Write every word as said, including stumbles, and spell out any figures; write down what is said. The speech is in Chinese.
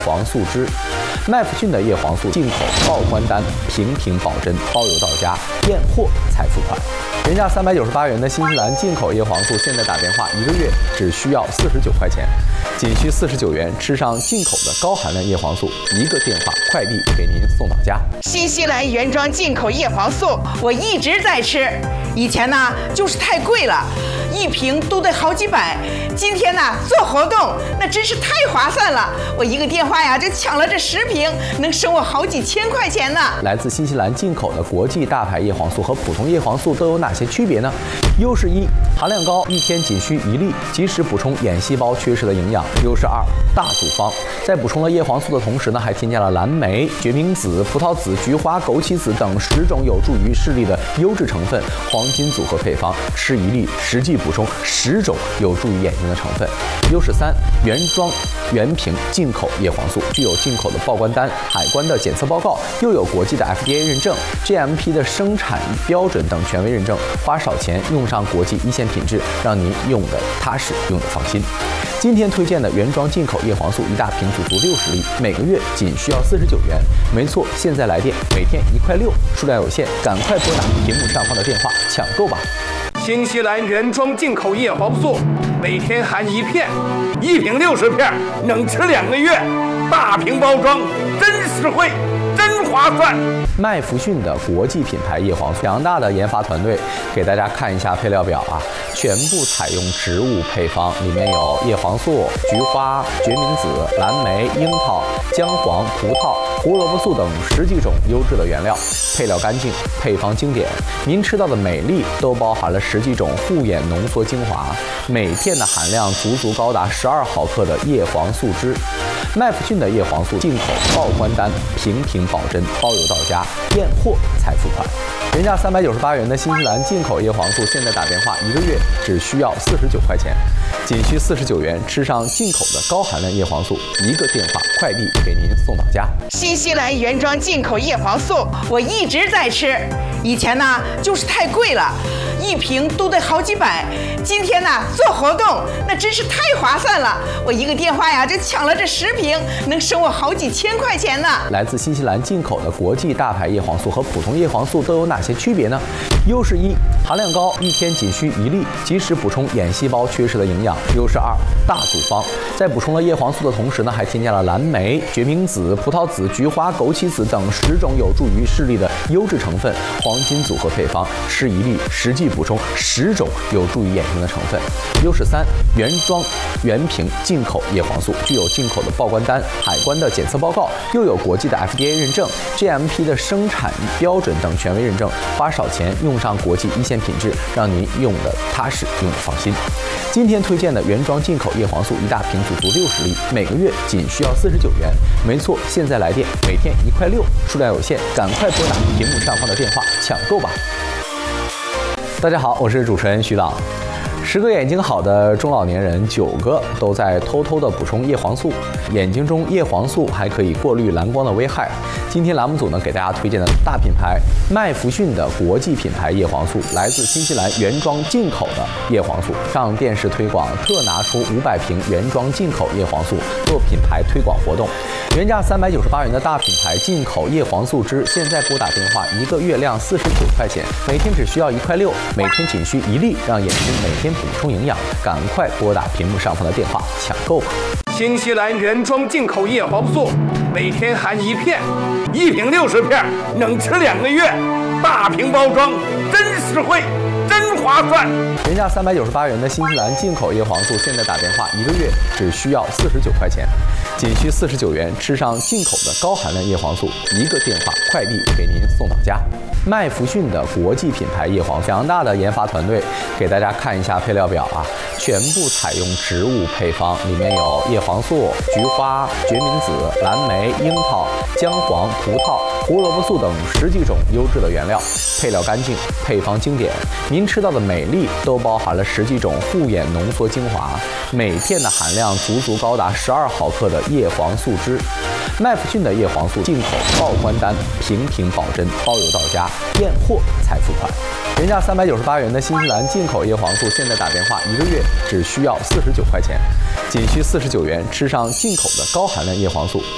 黄素汁，麦弗逊的叶黄素进口报关单，平平保真，包邮到家，验货才付款。原价三百九十八元的新西兰进口叶黄素，现在打电话一个月只需要四十九块钱，仅需四十九元吃上进口的高含量叶黄素，一个电话快递给您送到家。 新西兰原装进口叶黄素，我一直在吃，以前呢就是太贵了，一瓶都得好几百。今天呢做活动，那真是太划算了，我一个电话呀就抢了这十瓶，能省我好几千块钱呢。 来自新西兰进口的国际大牌叶黄素和普通叶黄素都有哪些区别呢？优势一，含量高，一天仅需一粒，及时补充眼细胞缺失的营养。优势二，大组方，在补充了叶黄素的同时呢，还添加了蓝莓、决明子、葡萄籽、菊花、枸杞子等十种有助于视力的优质成分，黄金组合配方，吃一粒实际补充十种有助于眼睛的成分。优势三，原装原瓶进口叶黄素，具有进口的报关单、海关的检测报告，又有国际的 F D A 认证、G M P 的生产标准等权威认证，花少钱用上国际一线品质，让您用的踏实，用的放心。今天推荐的原装进口叶黄素一大瓶足足六十粒，每个月仅需要四十九元。没错，现在来电，每天一块六，数量有限，赶快拨打屏幕上方的电话抢购吧。 新西兰原装进口叶黄素，每天含一片，一瓶六十片，能吃两个月。大瓶包装，真实惠，真划算。 麦弗逊的国际品牌叶黄素，强大的研发团队给大家看一下配料表啊，全部采用植物配方，里面有叶黄素、菊花、决明子、蓝莓、樱桃、姜黄、葡萄、胡萝卜素等十几种优质的原料，配料干净，配方经典。您吃到的每粒都包含了十几种护眼浓缩精华，每片的含量足足高达十二毫克的叶黄素汁。麦弗逊的叶黄素进口报关单，平平保真，包邮到家，验货才付款。原价三百九十八元的新西兰进口叶黄素，现在打电话一个月只需要四十九块钱，仅需四十九元吃上进口的高含量叶黄素，一个电话快递给您送到家。 新西兰原装进口叶黄素，我一直在吃，以前呢就是太贵了，一瓶都得好几百。今天呢做活动，那真是太划算了，我一个电话呀就抢了这十瓶，能省我好几千块钱呢。 来自新西兰进口的国际大牌叶黄素和普通叶黄素都有哪些区别呢？优势一，含量高，一天仅需一粒，及时补充眼细胞缺失的营养。优势二，大组方，在补充了叶黄素的同时呢，还添加了蓝莓、决明子、葡萄籽、菊花、枸杞子等十种有助于视力的优质成分，黄金组合配方，吃一粒实际补充十种有助于眼睛的成分。优势三，原装原瓶进口叶黄素，具有进口的报关单、海关的检测报告，又有国际的 F D A 认证、G M P 的生产标准等权威认证，花少钱用上国际一线品质，让您用的踏实，用的放心。今天推荐的原装进口叶黄素一大瓶足足六十粒，每个月仅需要四十九元。没错，现在来电，每天一块六，数量有限，赶快拨打屏幕上方的电话抢购吧。大家好，我是主持人徐朗。十个眼睛好的中老年人，九个都在偷偷的补充叶黄素。眼睛中叶黄素还可以过滤蓝光的危害。今天栏目组呢给大家推荐的大品牌麦弗逊的国际品牌叶黄素，来自新西兰原装进口的叶黄素，上电视推广特拿出五百瓶原装进口叶黄素做品牌推广活动。原价三百九十八元的大品牌进口叶黄素汁，现在拨打电话一个月量四十九块钱，每天只需要一块六，每天仅需一粒，让眼睛每天补充营养，赶快拨打屏幕上方的电话抢购吧。 新西兰原装进口叶黄素，每天含一片，一瓶六十片，能吃两个月。大瓶包装，真实惠，真划算。 原价三百九十八元的新西兰进口叶黄素，现在打电话一个月只需要四十九块钱，仅需四十九元吃上进口的高含量叶黄素，一个电话快递给您送到家。麦弗逊的国际品牌叶黄素，强大的研发团队给大家看一下配料表啊，全部采用植物配方，里面有叶黄素、菊花、决明子、蓝莓、樱桃、姜黄、葡萄、胡萝卜素等十几种优质的原料，配料干净，配方经典。您吃到的每粒都包含了十几种护眼浓缩精华，每片的含量足足高达十二毫克的叶黄素汁。麦弗逊的叶黄素进口报关单，平平保真，包邮到家，验货才付款。原价三百九十八元的新西兰进口叶黄素，现在打电话一个月只需要四十九块钱，仅需四十九元吃上进口的高含量叶黄素，